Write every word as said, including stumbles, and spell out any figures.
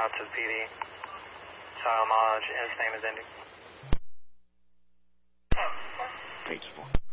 out to the P D. Silent mileage, his name is Indy. Thanks.